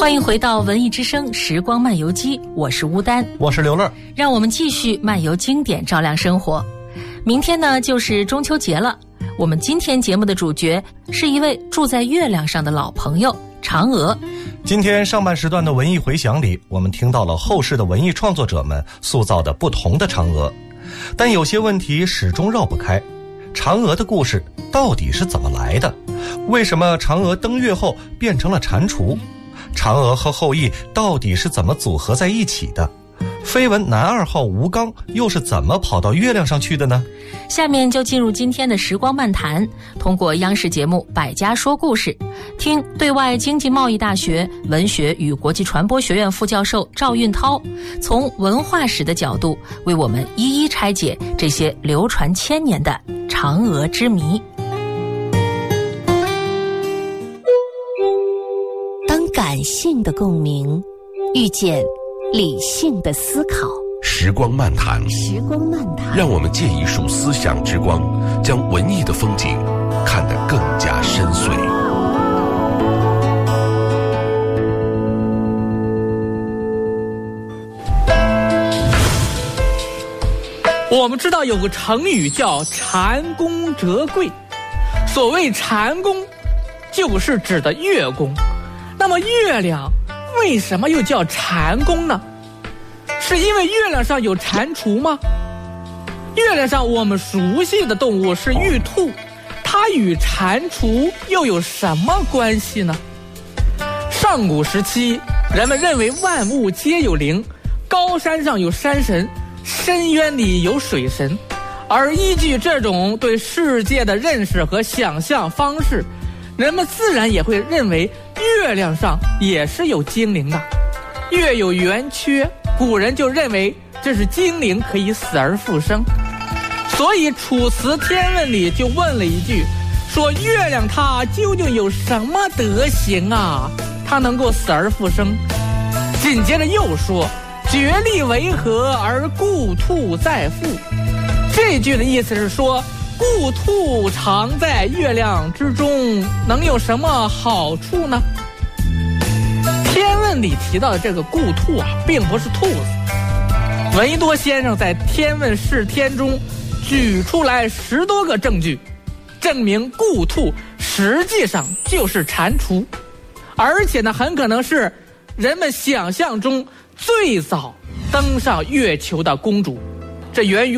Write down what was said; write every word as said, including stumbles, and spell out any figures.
欢迎回到文艺之声时光漫游记，我是乌丹， 我是刘乐， 让我们继续漫游经典，照亮生活。明天呢就是中秋节了，我们今天节目的主角是一位住在月亮上的老朋友嫦娥。 今天上半时段的文艺回响里，我们听到了后世的文艺创作者们塑造的不同的嫦娥，但有些问题始终绕不开。嫦娥的故事到底是怎么来的？为什么嫦娥登月后变成了蟾蜍？嫦娥和后羿到底是怎么组合在一起的？绯闻男二号吴刚又是怎么跑到月亮上去的呢？ 下面就进入今天的时光漫谈，通过央视节目《百家说故事》，听对外经济贸易大学文学与国际传播学院副教授赵运涛从文化史的角度为我们一一拆解这些流传千年的嫦娥之谜。当感性的共鸣遇见理性的思考， 时光漫谈， 时光漫谈， 让我们借一束思想之光，将文艺的风景看得更加深邃。 我们知道有个成语叫蟾宫折桂，所谓蟾宫就是指的月宫。那么月亮为什么又叫蟾宫呢？是因为月亮上有蟾蜍吗？月亮上我们熟悉的动物是玉兔，它与蟾蜍又有什么关系呢？上古时期，人们认为万物皆有灵，高山上有山神，深渊里有水神，而依据这种对世界的认识和想象方式，人们自然也会认为月亮上也是有精灵的。月有圆缺，古人就认为这是精灵可以死而复生，所以《楚辞天问》里就问了一句，说月亮它究竟有什么德行啊，它能够死而复生？紧接着又说，决力为何而故兔再复？这句的意思是说，故兔常在月亮之中，能有什么好处呢？天问里提到的这个故兔啊，并不是兔子。闻一多先生在《天问释天》中举出来十多个证据，证明故兔实际上就是蟾蜍，而且呢，很可能是人们想象中最早登上月球的公主。这源于